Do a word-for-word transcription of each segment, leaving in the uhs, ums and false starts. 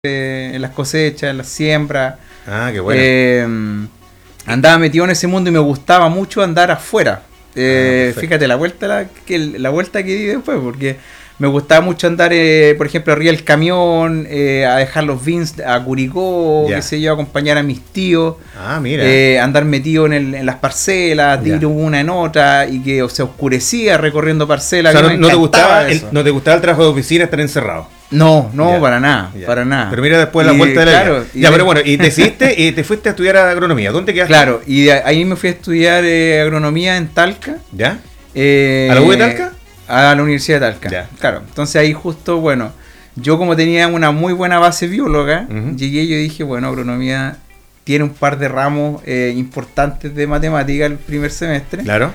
eh, en las cosechas, en las siembras. Ah, qué bueno. Eh, andaba metido en ese mundo y me gustaba mucho andar afuera. Eh, ah, fíjate la vuelta la, que, la vuelta que di después, porque me gustaba mucho andar, eh, por ejemplo, arriba del camión, eh, a dejar los beans a Curicó, yeah. qué sé yo, acompañar a mis tíos. Ah, mira. Eh, andar metido en, el, en las parcelas, de yeah. ir una en otra y que se oscurecía recorriendo parcelas. O sea, no, no, te gustaba el, ¿No te gustaba el trabajo de oficina, estar encerrado? No, no, yeah. para nada, yeah. para nada. Pero mira después la y, vuelta de la claro, vida. Ya, de... pero bueno, y decidiste y te fuiste a estudiar agronomía. ¿Dónde quedaste? Claro, y de ahí me fui a estudiar eh, agronomía en Talca. ¿Ya? Eh, ¿A la U de Talca? A la Universidad de Talca, ya. Claro. Entonces ahí justo, bueno, yo como tenía una muy buena base bióloga, uh-huh. llegué y yo dije, bueno, agronomía tiene un par de ramos eh, importantes de matemática el primer semestre. Claro.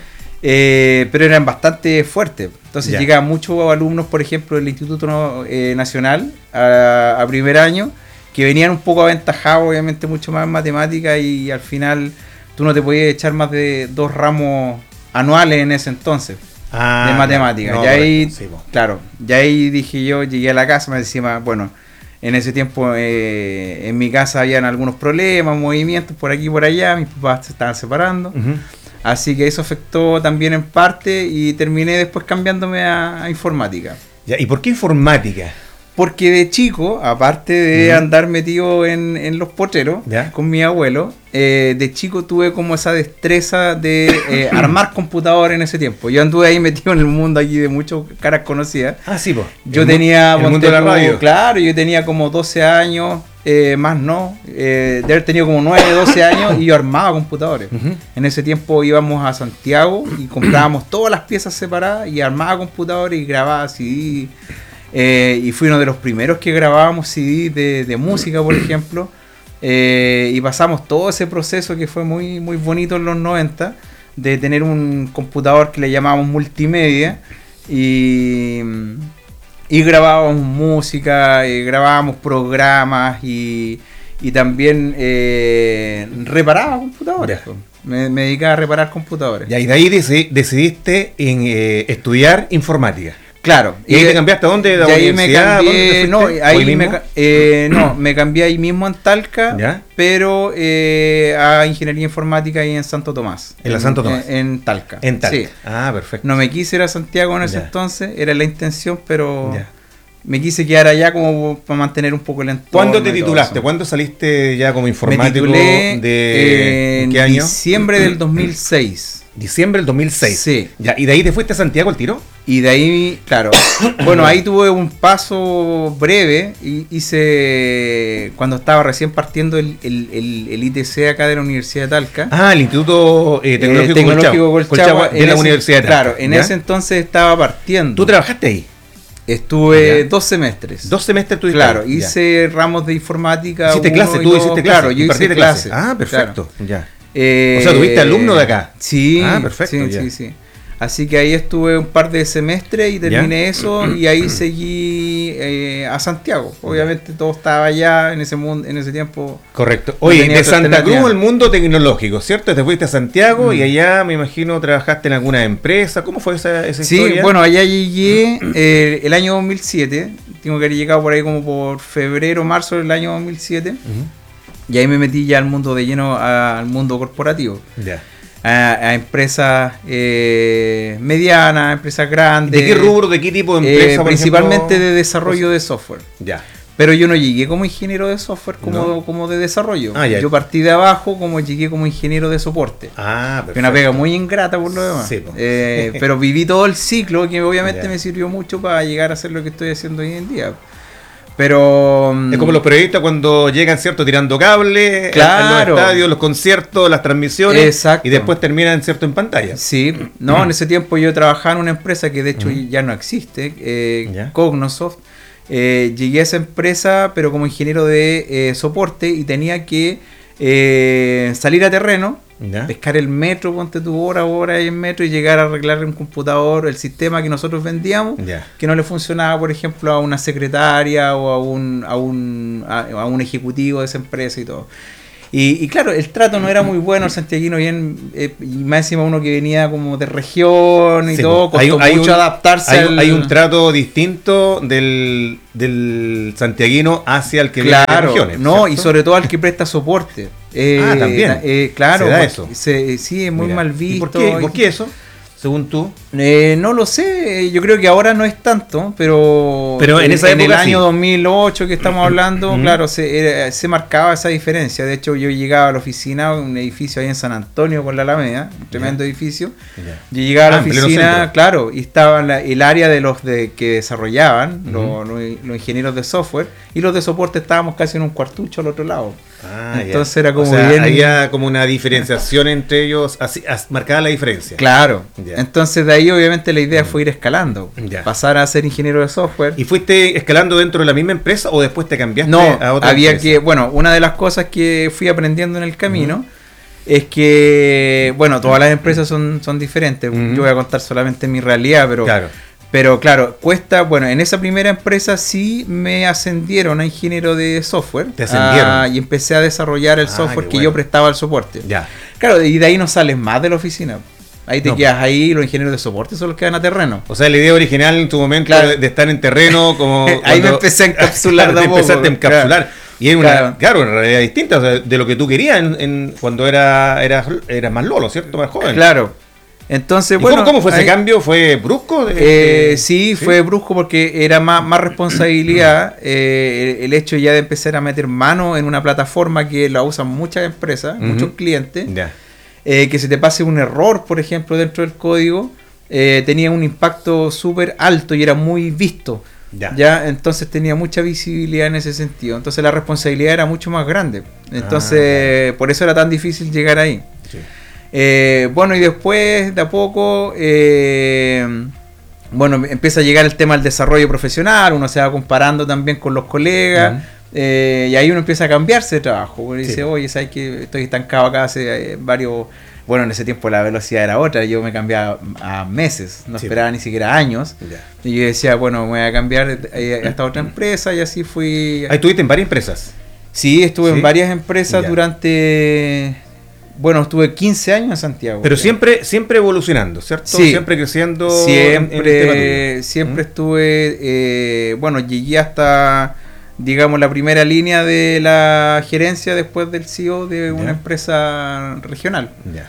Eh, pero eran bastante fuertes. Entonces ya. llegaban muchos alumnos, por ejemplo, del Instituto eh, Nacional a, a primer año, que venían un poco aventajados, obviamente, mucho más en matemática y al final tú no te podías echar más de dos ramos anuales en ese entonces. Ah, de matemáticas. No, y ahí, sí, claro, ya ahí dije yo, llegué a la casa, me decía, bueno, en ese tiempo eh, en mi casa habían algunos problemas, movimientos por aquí y por allá, mis papás se estaban separando, uh-huh. así que eso afectó también en parte y terminé después cambiándome a, a informática. Ya, ¿y por qué informática? Porque de chico, aparte de uh-huh. andar metido en, en los potreros ¿Ya? Con mi abuelo, eh, de chico tuve como esa destreza de eh, armar computador en ese tiempo. Yo anduve ahí metido en el mundo aquí de muchas caras conocidas. Ah, sí, pues. Yo el tenía... El mundo de la radio. Claro, yo tenía como doce años, eh, más no, eh, de haber tenido como nueve, doce años y yo armaba computadores. Uh-huh. En ese tiempo íbamos a Santiago y comprábamos todas las piezas separadas y armaba computadores y grababa C D. Eh, y fui uno de los primeros que grabábamos C D de, de música, por ejemplo, eh, y pasamos todo ese proceso que fue muy, muy bonito en los noventa, de tener un computador que le llamábamos multimedia, y, y grabábamos música, y grabábamos programas, y, y también eh, reparaba computadores. Me, me dedicaba a reparar computadores. Y ahí de ahí decidiste en, eh, estudiar informática. Claro. ¿Y ahí te cambiaste a dónde? ¿De y ahí me cambié, no, ahí me, eh, no, me cambié ahí mismo en Talca, ¿Ya? pero eh, a ingeniería informática ahí en Santo Tomás. ¿En la Santo Tomás? En, en Talca. En Talca. Sí. Ah, perfecto. No me quise ir a Santiago en ese ya. entonces, era la intención, pero ya. me quise quedar allá como para mantener un poco el entorno. ¿Cuándo te titulaste? ¿Cuándo saliste ya como informático? Me titulé de en ¿qué año? Diciembre del dos mil seis. Diciembre del dos mil seis. Sí. Ya, ¿y de ahí te fuiste a Santiago al tiro? Y de ahí, claro, bueno, ahí tuve un paso breve, y hice cuando estaba recién partiendo el, el, el, el I T C acá de la Universidad de Talca. Ah, el Instituto eh, Tecnológico, eh, Tecnológico Colchagua, Colchagua de la ese, Universidad de Talca. Claro, en ¿Ya? ese entonces estaba partiendo. ¿Tú trabajaste ahí? Estuve ¿Ya? dos semestres. ¿Dos semestres tú Claro, hice ya. ramos de informática. ¿Hiciste clase? ¿Tú hiciste clase? Claro, yo hice clase. Ah, perfecto, claro. Ya. Eh, o sea, ¿tuviste alumno de acá? Sí. Ah, perfecto. Sí, ya. sí, sí. Así que ahí estuve un par de semestres y terminé ¿Ya? eso y ahí seguí eh, a Santiago. Obviamente todo estaba allá en ese mundo, en ese tiempo. Correcto. Oye, no de Santa Cruz el mundo tecnológico, ¿cierto? Te fuiste a Santiago mm. y allá me imagino trabajaste en alguna empresa. ¿Cómo fue esa, esa sí, historia? Sí, bueno, allá llegué eh, el año dos mil siete. Tengo que haber llegado por ahí como por febrero, marzo del año dos mil siete. Uh-huh. Y ahí me metí ya al mundo de lleno, a, al mundo corporativo. Ya. Yeah. A, a empresas eh, medianas, empresas grandes. ¿De qué rubro, de qué tipo de empresa? Eh, principalmente ejemplo, de desarrollo de software. Ya. Pero yo no llegué como ingeniero de software, como, no. como de desarrollo. Ah, ya. Yo partí de abajo, como llegué como ingeniero de soporte. Ah, perfecto. Una pega muy ingrata por lo demás. Sí, eh, pero viví todo el ciclo, que obviamente ya. me sirvió mucho para llegar a hacer lo que estoy haciendo hoy en día. Pero es como los periodistas cuando llegan, ¿cierto? Tirando cables, claro. en los estadios, los conciertos, las transmisiones. Exacto. Y después terminan, ¿cierto? En pantalla. Sí, no, en ese tiempo yo trabajaba en una empresa que de hecho uh-huh. ya no existe, eh, Cognosoft. Eh, llegué a esa empresa, pero como ingeniero de eh, soporte, y tenía que eh, salir a terreno, ¿Ya? pescar el metro, ponte tu hora, hora en metro, y llegar a arreglar un computador, el sistema que nosotros vendíamos, ¿Ya? que no le funcionaba, por ejemplo, a una secretaria o a un, a un, a, a un ejecutivo de esa empresa y todo. Y, y claro, el trato no era muy bueno, el santiaguino bien, eh, y más encima uno que venía como de región y sí, todo, costó hay, hay mucho un, adaptarse. Hay, al... hay un trato distinto del, del santiaguino hacia el que claro, viene de regiones. No, ¿cierto? Y sobre todo al que presta soporte. Eh, ah, también. Eh, claro, ¿se da eso? Se, sí, es muy Mira. mal visto. ¿Y por qué, ¿por qué eso? Según tú. Eh, no lo sé, yo creo que ahora no es tanto, pero, pero en, esa en época el año sí. dos mil ocho que estamos hablando, uh-huh. claro, se, era, se marcaba esa diferencia. De hecho, yo llegaba a la oficina, un edificio ahí en San Antonio con la Alameda, un tremendo yeah. edificio. Yeah. Yo llegaba ah, a la oficina, claro, y estaba la, el área de los de que desarrollaban, uh-huh. los, los, los ingenieros de software, y los de soporte estábamos casi en un cuartucho al otro lado. Ah, entonces ya. era como o sea, bien... había como una diferenciación entre ellos, así, as, marcada la diferencia. Claro. Ya. Entonces de ahí obviamente la idea fue ir escalando, ya. pasar a ser ingeniero de software. ¿Y fuiste escalando dentro de la misma empresa o después te cambiaste no, a otra había empresa? que, bueno, una de las cosas que fui aprendiendo en el camino uh-huh. es que, bueno, todas las empresas son, son diferentes. Uh-huh. Yo voy a contar solamente mi realidad, pero... Claro. Pero claro, cuesta, bueno, en esa primera empresa sí me ascendieron a ingeniero de software. Te ascendieron. Ah, y empecé a desarrollar el ah, software que bueno. yo prestaba al soporte. Ya. Claro, y de ahí no sales más de la oficina. Ahí te no, quedas ahí, los ingenieros de soporte son los que van a terreno. O sea, la idea original en tu momento claro. de, de estar en terreno como... ahí cuando, me empecé a encapsular de a poco. Empezaste a encapsular. Claro. Y era una, claro. claro, una realidad distinta, o sea, de lo que tú querías en, en, cuando era, eras era más lolo, ¿cierto? Más joven. Claro. Entonces, ¿Y bueno, cómo, cómo fue ahí, ese cambio? ¿Fue brusco? De, eh, de, sí, ¿sí? Fue brusco porque era más, más responsabilidad. eh, el, el hecho ya de empezar a meter mano en una plataforma que la usan muchas empresas, uh-huh. muchos clientes. Yeah. Eh, que se te pase un error, por ejemplo, dentro del código, eh, tenía un impacto súper alto y era muy visto. Ya. ya Entonces tenía mucha visibilidad en ese sentido. Entonces la responsabilidad era mucho más grande. Entonces, ah, por eso era tan difícil llegar ahí. Sí. Eh, bueno, y después de a poco, eh, bueno, empieza a llegar el tema del desarrollo profesional, uno se va comparando también con los colegas, uh-huh. eh, y ahí uno empieza a cambiarse de trabajo, uno dice, sí. oye, ¿sabes que estoy estancado acá hace eh, varios, bueno, en ese tiempo la velocidad era otra, yo me cambiaba a meses, no sí. esperaba ni siquiera años, yeah. y yo decía, bueno, me voy a cambiar a esta otra empresa, y así fui. ¿Ahí estuviste en varias empresas? Sí, estuve ¿Sí? en varias empresas yeah. durante... Bueno, estuve quince años en Santiago. Pero siempre siempre evolucionando, ¿cierto? Sí. Siempre creciendo. Siempre, en, en siempre ¿Mm? estuve, eh, bueno, llegué hasta, digamos, la primera línea de la gerencia después del C E O de una ya. empresa regional. Ya.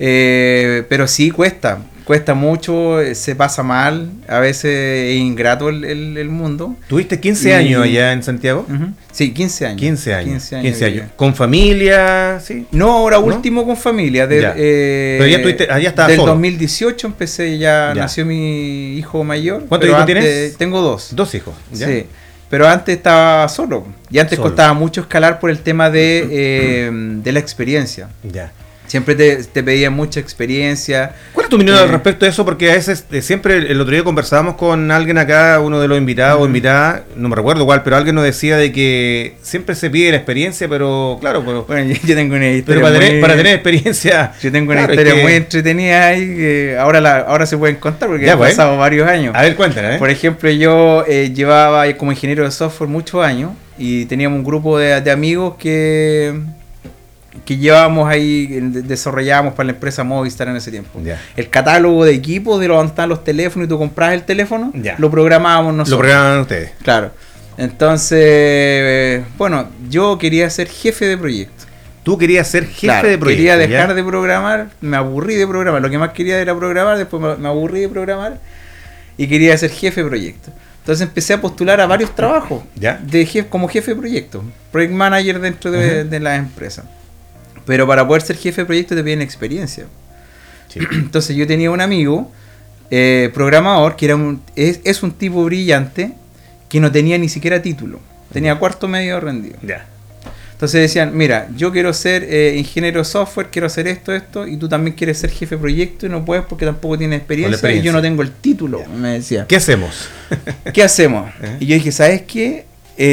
Eh, pero sí, cuesta. Cuesta mucho, se pasa mal, a veces es ingrato el, el, el mundo. ¿Tuviste quince y, años allá en Santiago? Uh-huh. Sí, quince años. quince años. quince años. quince años. ¿Con familia? Sí. No, ahora ¿No? último con familia. De, eh, pero ya estuviste, allá estabas Del solo. dos mil dieciocho empecé, ya, ya nació mi hijo mayor. ¿Cuántos hijos tienes? Tengo dos. Dos hijos. ¿Ya? Sí. Pero antes estaba solo. Y antes solo. costaba mucho escalar por el tema de, eh, de la experiencia. Ya. Siempre te, te pedían mucha experiencia. ¿Cuál es tu opinión eh, al respecto de eso? Porque a veces, eh, siempre el otro día conversábamos con alguien acá, uno de los invitados o uh-huh. invitada, no me recuerdo cuál, pero alguien nos decía de que siempre se pide la experiencia, pero claro, pero, bueno, yo, yo tengo una historia. Pero para, muy, tener, para tener experiencia. Yo tengo una claro, historia es que, muy entretenida ahí que ahora, la, ahora se pueden contar porque han pues, pasado varios años. A ver, cuéntala, ¿eh? Por ejemplo, yo eh, llevaba como ingeniero de software muchos años y teníamos un grupo de, de amigos que. que llevábamos ahí, desarrollábamos para la empresa Movistar en ese tiempo. Ya. El catálogo de equipos, de donde están los teléfonos y tú compras el teléfono, ya. lo programábamos nosotros. Lo programaban ustedes. Claro. Entonces, bueno, yo quería ser jefe de proyecto. Tú querías ser jefe claro, de proyecto. Quería dejar ¿ya? de programar, me aburrí de programar. Lo que más quería era programar, después me, me aburrí de programar y quería ser jefe de proyecto. Entonces empecé a postular a varios trabajos ¿Ya? de jefe, como jefe de proyecto, project manager dentro de, uh-huh. de las empresas. Pero para poder ser jefe de proyecto te piden experiencia. Sí. Entonces yo tenía un amigo, eh, programador, que era un, es, es un tipo brillante, que no tenía ni siquiera título. Tenía cuarto medio rendido. Ya. Entonces decían, mira, yo quiero ser eh, ingeniero de software, quiero hacer esto, esto, y tú también quieres ser jefe de proyecto y no puedes porque tampoco tienes experiencia, experiencia. y yo no tengo el título, ya. me decía. ¿Qué hacemos? ¿Qué hacemos? ¿Eh? Y yo dije, ¿sabes qué?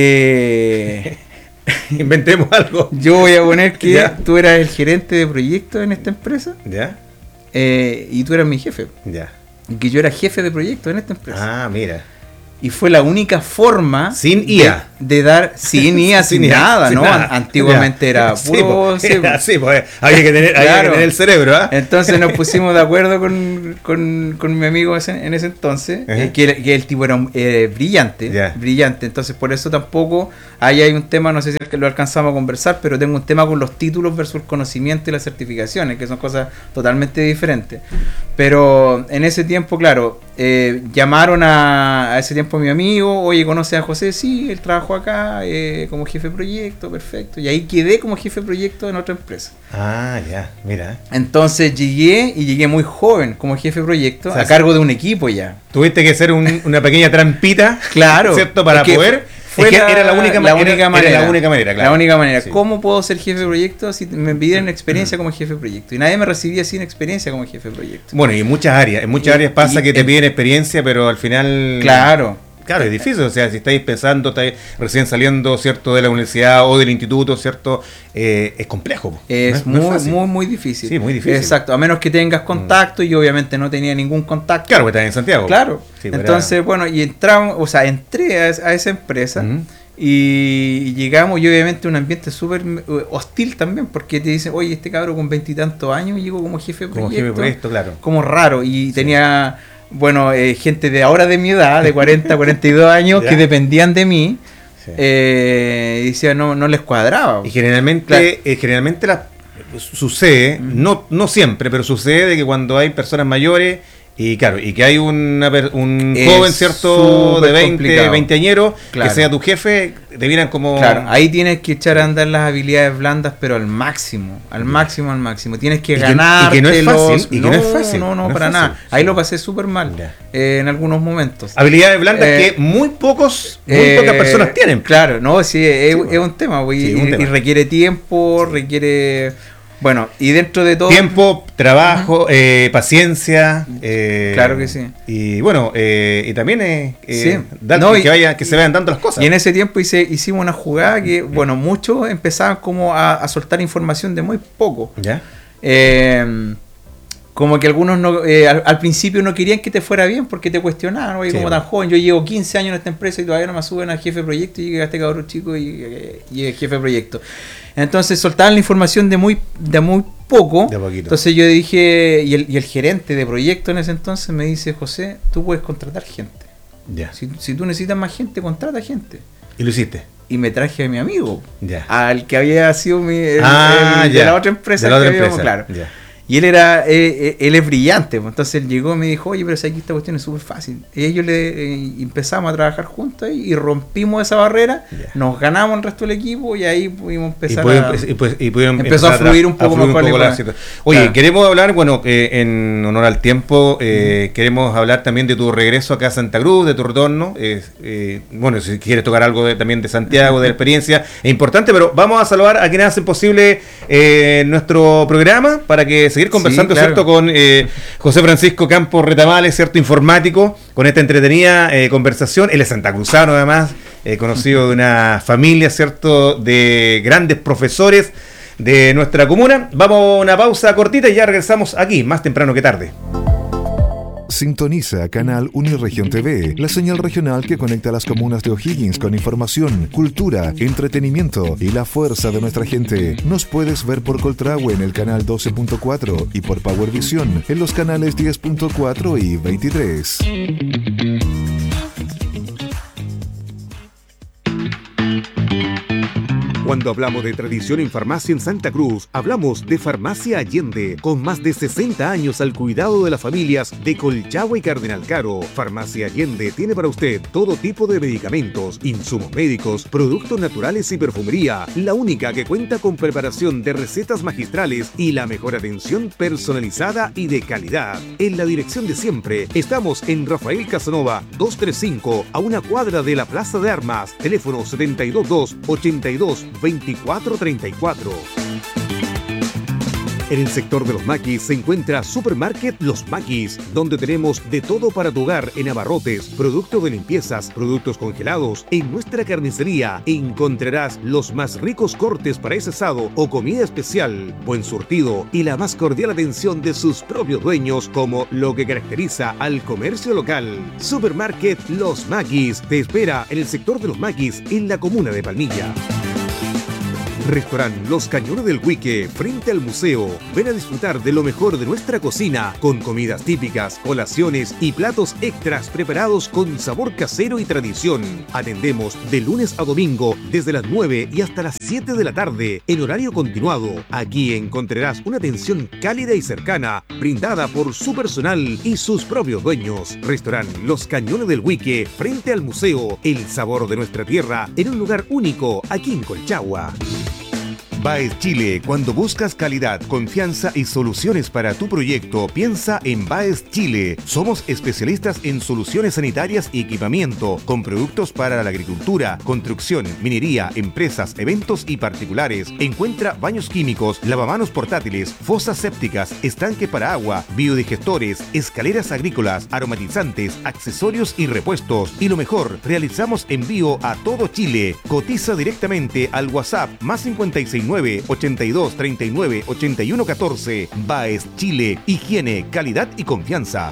Eh... Inventemos algo. Yo voy a poner que ¿Ya? tú eras el gerente de proyecto en esta empresa. ¿Ya? Eh, y tú eras mi jefe. Ya. Y que yo era jefe de proyecto en esta empresa. Ah, mira. Y fue la única forma sin I A de, de dar sin I A, sin, sin nada, sin ¿no? Nada. Antiguamente ya. Era puro. Sí, pues, sí, pues, había que tener, claro. había que tener el cerebro. ¿eh? Entonces nos pusimos de acuerdo con, con, con mi amigo ese, en ese entonces, uh-huh. eh, que, que el tipo era eh, brillante, yeah. brillante. Entonces por eso tampoco, ahí hay un tema, no sé si lo alcanzamos a conversar, pero tengo un tema con los títulos versus el conocimiento y las certificaciones, que son cosas totalmente diferentes. Pero en ese tiempo, claro, eh, llamaron a, a ese tiempo a mi amigo, oye, ¿conoces a José? Sí, él trabajó acá eh, como jefe de proyecto, perfecto. Y ahí quedé como jefe de proyecto en otra empresa. Ah, ya, mira. Entonces llegué y llegué muy joven como jefe de proyecto, o sea, a cargo de un equipo ya. Tuviste que hacer un, una pequeña trampita, claro, ¿cierto? Para poder... Fue es que la, era la única, la ma- única era, manera. Era la única manera, claro. La única manera. Sí. ¿Cómo puedo ser jefe de proyecto si me pidieran experiencia como jefe de proyecto? Y nadie me recibía sin experiencia como jefe de proyecto. Bueno, y en muchas áreas. En muchas y, áreas pasa y, que te el, piden experiencia, pero al final... Claro. Claro, es difícil, o sea, si estáis pensando, estáis recién saliendo, ¿cierto?, de la universidad o del instituto, ¿cierto?, eh, es complejo. Es, no es, muy, no es muy, muy difícil. Sí, muy difícil. Exacto, a menos que tengas contacto, mm. y obviamente no tenía ningún contacto. Claro, porque estás en Santiago. Claro. Sí, entonces, era... bueno, y entramos, o sea, entré a, a esa empresa, mm. y llegamos, y obviamente un ambiente súper hostil también, porque te dicen, oye, este cabro con veintitantos años llegó como jefe de proyecto. Como jefe de proyecto, claro. Como raro, y sí. tenía... Bueno, eh, gente de ahora de mi edad, de cuarenta, cuarenta y dos años, que dependían de mí, sí. eh, y decían, no, no les cuadraba. Y generalmente, claro. eh, generalmente la, sucede, mm. no, no siempre, pero sucede que cuando hay personas mayores, y claro, y que hay una, un es joven, ¿cierto?, de veinte, veinteañero, claro. que sea tu jefe, te miran como... Claro, ahí tienes que echar a andar las habilidades blandas, pero al máximo, al máximo, al máximo. Tienes que ganar. Y que no es fácil. Y que no, no es fácil. No, no, no no para fácil, nada. sí. Ahí lo pasé súper mal, eh, en algunos momentos. Habilidades blandas eh, que muy pocos, muy eh, pocas personas tienen. Claro, no, sí, es, sí, es un tema, y, sí, un y, tema. y requiere tiempo, requiere... Bueno, y dentro de todo... Tiempo, trabajo, uh-huh. eh, paciencia. Eh, claro que sí. Y bueno, eh, y también eh, sí. eh, dar, no, que, y, vaya, que se vayan dando las cosas. Y en ese tiempo hice, hicimos una jugada que, bueno, muchos empezaban como a, a soltar información de muy poco. ¿Ya? Eh, como que algunos no, eh, al, al principio no querían que te fuera bien porque te cuestionaban, oye, sí, como tan joven, yo llevo quince años en esta empresa y todavía no me suben a jefe de proyecto y llegué a este cabrón chico y llegué jefe de proyecto. Entonces soltaban la información de muy, de muy poco. De poquito. Entonces yo dije, y el, y el gerente de proyecto en ese entonces me dice, José, tú puedes contratar gente. Ya. Si, si tú necesitas más gente, contrata gente. ¿Y lo hiciste? Y me traje a mi amigo, ya. al que había sido mi, el, ah, el, de la otra empresa. De la otra que empresa. Habíamos, claro. Ya. Y él era, eh, él es brillante, pues. Entonces él llegó y me dijo, oye, pero si aquí esta cuestión es súper fácil. Y ellos le eh, empezamos a trabajar juntos y, y rompimos esa barrera, yeah. nos ganamos el resto del equipo y ahí pudimos empezar y pudieron, a... Y, pues, y pudieron empezó a fluir un poco más con la situación. Oye, claro. queremos hablar, bueno, eh, en honor al tiempo, eh, mm. queremos hablar también de tu regreso acá a Santa Cruz, de tu retorno. Eh, eh, bueno, si quieres tocar algo de, también de Santiago, de la experiencia, es importante, pero vamos a saludar a quienes hacen posible eh, nuestro programa para que seguir conversando, sí, claro. ¿cierto? Con eh, José Francisco Campos Retamales, ¿cierto? Informático, con esta entretenida eh, conversación. Él es santacruzano, además, eh, conocido de una familia, ¿cierto? De grandes profesores de nuestra comuna. Vamos a una pausa cortita y ya regresamos aquí, más temprano que tarde. Sintoniza Canal Uniregión T V, la señal regional que conecta las comunas de O'Higgins con información, cultura, entretenimiento y la fuerza de nuestra gente. Nos puedes ver por Coltragüe en el canal doce punto cuatro y por Power Vision en los canales diez punto cuatro y veintitrés. Cuando hablamos de tradición en farmacia en Santa Cruz, hablamos de Farmacia Allende, con más de sesenta años al cuidado de las familias de Colchagua y Cardenal Caro. Farmacia Allende tiene para usted todo tipo de medicamentos, insumos médicos, productos naturales y perfumería, la única que cuenta con preparación de recetas magistrales y la mejor atención personalizada y de calidad. En la dirección de siempre, estamos en Rafael Casanova doscientos treinta y cinco, a una cuadra de la Plaza de Armas, teléfono setenta y dos dos, ochenta y dos, veinticuatro treinta y cuatro. En el sector de los maquis se encuentra Supermarket Los Maquis, donde tenemos de todo para tu hogar en abarrotes, productos de limpiezas, productos congelados. En nuestra carnicería encontrarás los más ricos cortes para ese asado o comida especial, buen surtido y la más cordial atención de sus propios dueños, como lo que caracteriza al comercio local. Supermarket Los Maquis te espera en el sector de Los Maquis, en la comuna de Palmilla. Restaurante Los Cañones del Huique, frente al museo. Ven a disfrutar de lo mejor de nuestra cocina, con comidas típicas, colaciones y platos extras preparados con sabor casero y tradición. Atendemos de lunes a domingo desde las nueve y hasta las siete de la tarde, en horario continuado. Aquí encontrarás una atención cálida y cercana, brindada por su personal y sus propios dueños. Restaurante Los Cañones del Huique, frente al museo. El sabor de nuestra tierra en un lugar único, aquí en Colchagua. Baes Chile. Cuando buscas calidad, confianza y soluciones para tu proyecto, piensa en Baes Chile. Somos especialistas en soluciones sanitarias y equipamiento, con productos para la agricultura, construcción, minería, empresas, eventos y particulares. Encuentra baños químicos, lavamanos portátiles, fosas sépticas, estanque para agua, biodigestores, escaleras agrícolas, aromatizantes, accesorios y repuestos. Y lo mejor, realizamos envío a todo Chile. Cotiza directamente al WhatsApp más cincuenta y seis nueve, ochenta y dos, treinta y nueve, ochenta y uno, catorce. Baes Chile. Higiene, calidad y confianza.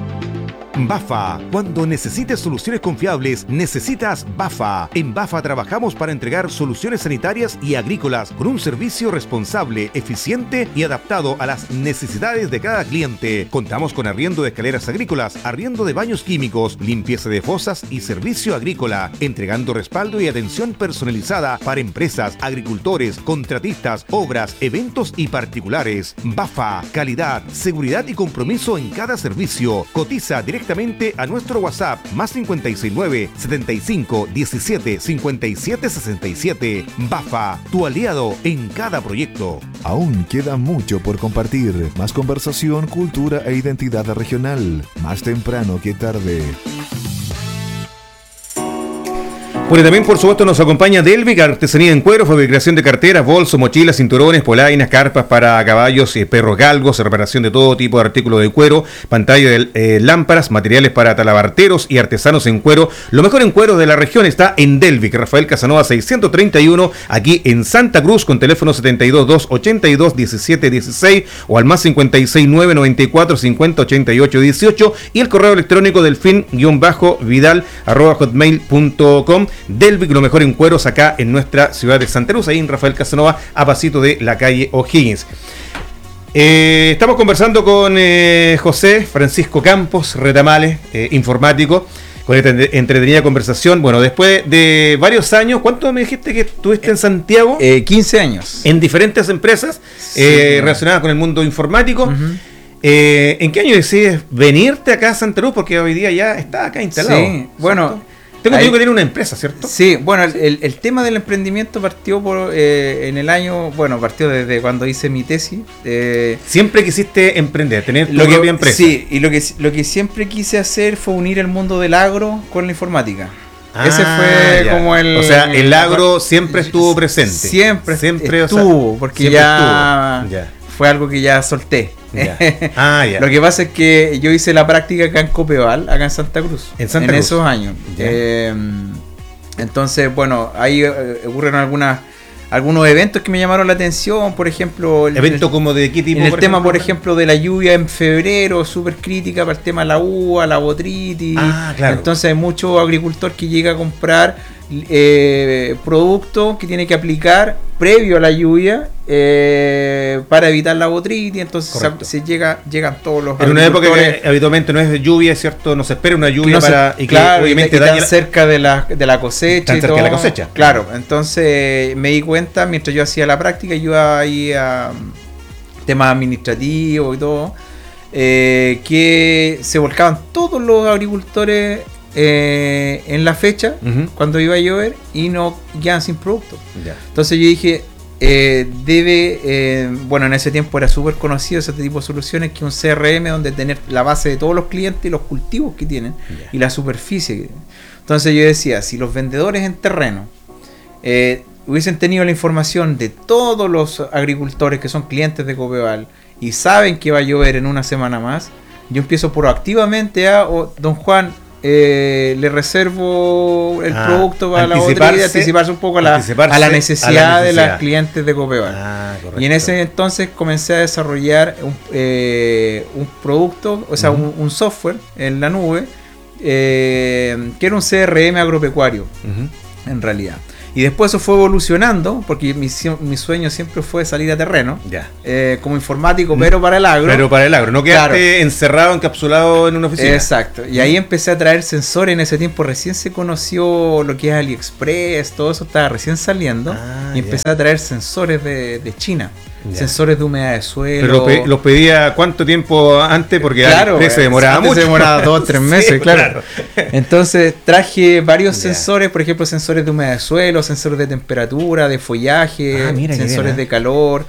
Bafa. Cuando necesites soluciones confiables, necesitas Bafa. En Bafa trabajamos para entregar soluciones sanitarias y agrícolas con un servicio responsable, eficiente y adaptado a las necesidades de cada cliente. Contamos con arriendo de escaleras agrícolas, arriendo de baños químicos, limpieza de fosas y servicio agrícola, entregando respaldo y atención personalizada para empresas, agricultores, contratistas, obras, eventos y particulares. Bafa. Calidad, seguridad y compromiso en cada servicio. Cotiza directamente directamente a nuestro WhatsApp más cincuenta y seis nueve, setenta y cinco, diecisiete, cincuenta y siete, sesenta y siete. Bafa, tu aliado en cada proyecto. Aún queda mucho por compartir. Más conversación, cultura e identidad regional. Más temprano que tarde. Bueno, también por supuesto nos acompaña Delvic, artesanía en cuero, fabricación de carteras, bolsos, mochilas, cinturones, polainas, carpas para caballos, eh, perros galgos, reparación de todo tipo de artículos de cuero, pantalla de eh, lámparas, materiales para talabarteros y artesanos en cuero. Lo mejor en cuero de la región está en Delvic, Rafael Casanova seiscientos treinta y uno, aquí en Santa Cruz, con teléfono setenta y dos, dos, ochenta y dos, diecisiete, dieciséis o al más cincuenta y seis, nueve, noventa y cuatro, cincuenta, ochenta y ocho, dieciocho y el correo electrónico delfin-vidal arroba hotmail punto com. Delvic, lo mejor en cueros acá en nuestra ciudad de Santa Cruz, ahí en Rafael Casanova, a pasito de la calle O'Higgins. Eh, estamos conversando con eh, José Francisco Campos Retamales, eh, informático, con esta entretenida conversación. Bueno, después de varios años, ¿cuánto me dijiste que estuviste en Santiago? Eh, quince años. En diferentes empresas Sí, eh, bueno. relacionadas con el mundo informático. Uh-huh. Eh, ¿En qué año decides venirte acá a Santa Cruz? Porque hoy día ya está acá instalado. Sí, bueno, ¿cierto? Tengo entendido que tiene una empresa, ¿cierto? Sí, bueno, el, el, el tema del emprendimiento partió por eh, en el año, bueno, partió desde cuando hice mi tesis. Eh, Siempre quisiste emprender, tener tu lo que, propia empresa. Sí, y lo que, lo que siempre quise hacer fue unir el mundo del agro con la informática. Ah, Ese fue ya. como el... O sea, el agro siempre estuvo presente. Siempre, siempre estuvo, o sea, porque siempre ya, estuvo. Ya. fue algo que ya solté. Ya. Ah, ya. Lo que pasa es que yo hice la práctica acá en Copeval, acá en Santa Cruz. En Santa Cruz. esos años. Ya. Eh, entonces, bueno, ahí eh, ocurren algunas algunos eventos que me llamaron la atención, por ejemplo... El, ¿Evento como de qué tipo? En el por tema, ejemplo? por ejemplo, de la lluvia en febrero, súper crítica para el tema de la uva, la botritis. Ah, claro. Entonces hay mucho agricultor que llega a comprar eh, productos que tiene que aplicar previo a la lluvia eh, para evitar la botritis. Entonces se, se llega, llegan todos los en una época que habitualmente no es de lluvia, ¿cierto? No se espera una lluvia no se, para... Y claro, que obviamente y, y tan daña... cerca de la, de la cosecha. Tan y cerca todo. de la cosecha. Claro, entonces me di cuenta, mientras yo hacía la práctica, yo iba ahí a temas administrativos y todo, eh, que se volcaban todos los agricultores eh, en la fecha, uh-huh. cuando iba a llover, y no quedaban sin producto. Ya. Entonces yo dije, eh, debe, eh, bueno, en ese tiempo era súper conocido ese tipo de soluciones, que un C R M donde tener la base de todos los clientes y los cultivos que tienen, yeah. y la superficie que tienen. Entonces yo decía, si los vendedores en terreno eh, hubiesen tenido la información de todos los agricultores que son clientes de Copeval y saben que va a llover en una semana más, yo empiezo proactivamente a, oh, don Juan, eh, le reservo el ah, producto para la otra y anticiparse un poco a la, a la, necesidad a la necesidad de las clientes de Copeval. Ah, y en ese entonces comencé a desarrollar un, eh, un producto, o sea, uh-huh. un, un software en la nube, eh, que era un C R M agropecuario, uh-huh. en realidad. Y después eso fue evolucionando, porque mi, mi sueño siempre fue salir a terreno, ya. Eh, como informático, pero para el agro. Pero para el agro, no quedaste claro. encerrado, encapsulado en una oficina. Exacto, y ahí empecé a traer sensores. En ese tiempo recién se conoció lo que es AliExpress, todo eso estaba recién saliendo, ah, y empecé ya. a traer sensores de, de China. Ya. Sensores de humedad de suelo. Pero pe- los pedía cuánto tiempo antes, porque claro, se demoraba mucho. Se demoraba dos o tres meses, sí, claro. claro. Entonces traje varios ya. sensores, por ejemplo, sensores de humedad de suelo, sensores de temperatura, de follaje, ah, mira, sensores bien, ¿eh? de calor.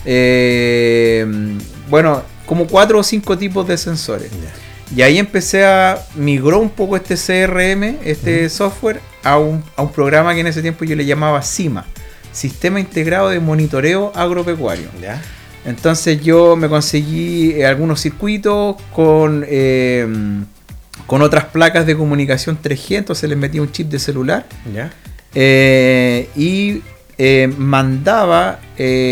Eh, bueno, como cuatro o cinco tipos de sensores. Ya. Y ahí empecé a migró un poco este C R M, este uh-huh. software, a un, a un programa que en ese tiempo yo le llamaba CIMA. Sistema Integrado de Monitoreo Agropecuario. ¿Ya? Entonces yo me conseguí eh, algunos circuitos con, eh, con otras placas de comunicación tres G, entonces les metí un chip de celular. ¿Ya? Eh, y eh, mandaba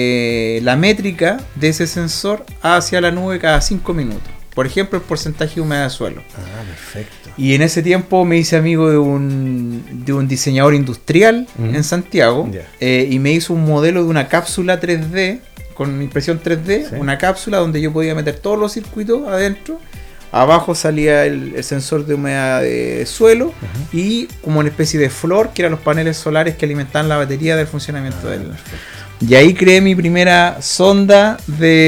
eh, la métrica de ese sensor hacia la nube cada cinco minutos. Por ejemplo, el porcentaje de humedad de suelo. Ah, perfecto. Y en ese tiempo me hice amigo de un, de un diseñador industrial uh-huh. en Santiago, yeah. eh, y me hizo un modelo de una cápsula tres D, con impresión tres D, sí. una cápsula donde yo podía meter todos los circuitos adentro. Abajo salía el, el sensor de humedad de suelo uh-huh. y como una especie de flor, que eran los paneles solares que alimentaban la batería del funcionamiento ah, del... Perfecto. Y ahí creé mi primera sonda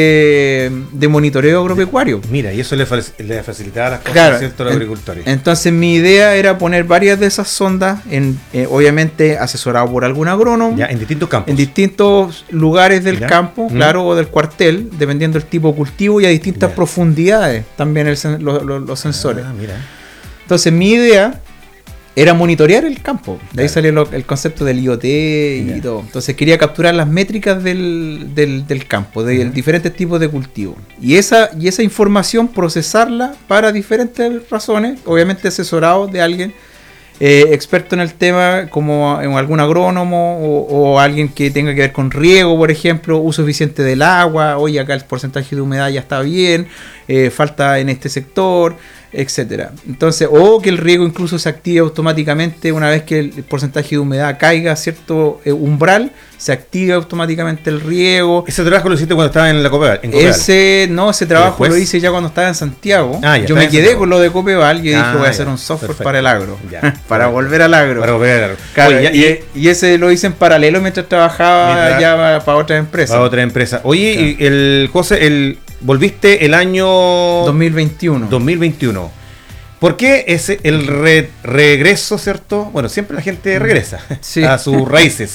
de, de monitoreo agropecuario. Mira, y eso le, le facilitaba las cosas, claro, ¿cierto?, a los agricultores. Entonces mi idea era poner varias de esas sondas, en, eh, obviamente asesorado por algún agrónomo. Ya, en distintos campos. En distintos lugares del ¿Ya? campo, mm. claro, o del cuartel, dependiendo del tipo de cultivo y a distintas ya. profundidades también el, los, los, los sensores. Ah, mira. Entonces mi idea era monitorear el campo. De ahí claro. salió lo, el concepto del I O T y yeah. todo. Entonces quería capturar las métricas del, del, del campo, de uh-huh. diferentes tipos de cultivos. Y esa, y esa información procesarla para diferentes razones, obviamente asesorado de alguien eh, experto en el tema, como en algún agrónomo o, o alguien que tenga que ver con riego, por ejemplo, uso eficiente del agua. Oye, acá el porcentaje de humedad ya está bien, eh, falta en este sector, etcétera. Entonces, o que el riego incluso se active automáticamente una vez que el porcentaje de humedad caiga a cierto eh, umbral, se activa automáticamente el riego. ¿Ese trabajo lo hiciste cuando estaba en la Copeval? En Copeval. Ese, no, ese trabajo lo hice ya cuando estaba en Santiago. Ah, ya, yo me quedé con lo de Copeval y ah, dije voy a hacer un software perfecto. Para el agro, ya, para perfecto. volver al agro. Para volver al agro. Claro, Oye, y, y, y ese lo hice en paralelo mientras trabajaba mientras, ya para, para otras empresas. Para otra empresa. Oye, claro. y el José, el volviste el año dos mil veintiuno. dos mil veintiuno. ¿Por qué ese el re, regreso, cierto? Bueno, siempre la gente regresa sí. a sus raíces.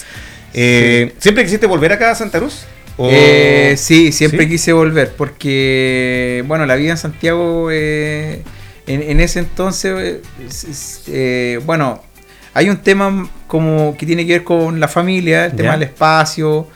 Eh, sí. ¿Siempre quisiste volver acá a Santa Cruz? ¿O... Eh, sí, siempre ¿Sí? quise volver porque, bueno, la vida en Santiago, eh, en, en ese entonces, eh, bueno, hay un tema como que tiene que ver con la familia, el tema ¿Ya? del espacio.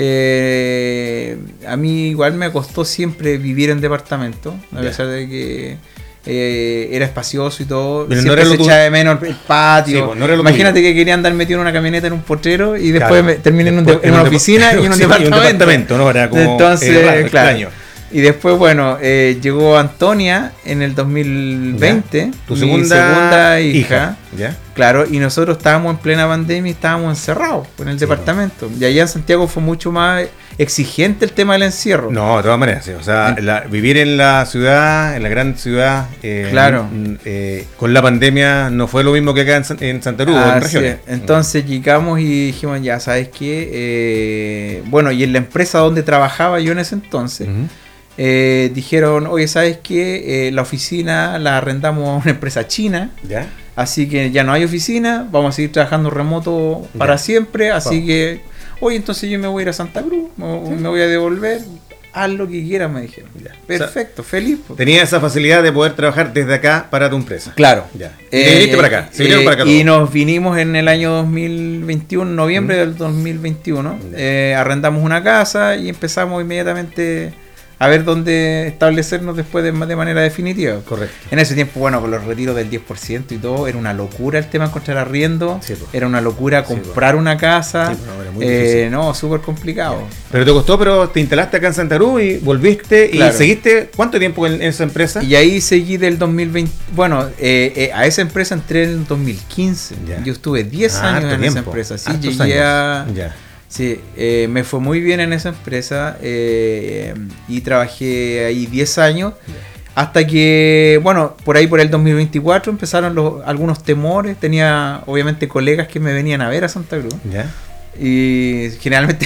Eh, a mí igual me costó siempre vivir en departamento, a ¿Ya? pesar de que Eh, era espacioso y todo. Pero siempre no se echaba de menos el patio. Sí, pues, no Imagínate tuyo. que quería andar metido en una camioneta en un potrero y después claro. terminé en, un de, en una oficina y en un sí, departamento. Un departamento, ¿no? Era como Entonces, eh, raro, claro. extraño. Y después, bueno, eh, llegó Antonia en el dos mil veinte, ¿Ya? Tu mi segunda, segunda hija. hija. ¿Ya? Claro, y nosotros estábamos en plena pandemia y estábamos encerrados en el sí, departamento. No. Y allá en Santiago fue mucho más exigente el tema del encierro. No, de todas maneras, sí. O sea, ¿Eh? la, vivir en la ciudad, en la gran ciudad, eh, claro. eh, con la pandemia no fue lo mismo que acá en, en Santa Cruz, ah, en regiones. Sí. Entonces uh-huh. llegamos y dijimos, ya, ¿sabes qué? Eh, bueno, y en la empresa donde trabajaba yo en ese entonces, uh-huh. eh, dijeron, oye, ¿sabes qué? Eh, la oficina la arrendamos a una empresa china. ¿Ya? Así que ya no hay oficina, vamos a seguir trabajando remoto para ya. siempre, así vamos. que, oye, entonces yo me voy a ir a Santa Cruz, me, ¿Sí? me voy a devolver, haz lo que quieras, me dijeron. Ya. Perfecto, o sea, feliz. Pues. Tenía esa facilidad de poder trabajar desde acá para tu empresa. Claro. Ya. Y te viniste para acá. Se vinieron eh, para acá y todos. nos vinimos en el año dos mil veintiuno, noviembre mm. del dos mil veintiuno. Eh, arrendamos una casa y empezamos inmediatamente a ver dónde establecernos después de, de manera definitiva. Correcto. En ese tiempo, bueno, con los retiros del diez por ciento y todo, era una locura el tema de encontrar arriendo, sí, pues. Era una locura comprar sí, una casa, sí, pues, no, era muy eh, no, súper complicado. Pero te costó, pero te instalaste acá en Santa Cruz y volviste claro. y seguiste, ¿cuánto tiempo en, en esa empresa? Y ahí seguí del dos mil veinte, bueno, eh, eh, a esa empresa entré en el dos mil quince, ya. Yo estuve diez ah, años en tiempo. Esa empresa, sí, Hartos llegué años. a... Ya. Sí, eh, me fue muy bien en esa empresa eh, y trabajé ahí diez años hasta que, bueno, por ahí por el dos mil veinticuatro empezaron los, algunos temores, tenía obviamente colegas que me venían a ver a Santa Cruz. ¿Ya? Y generalmente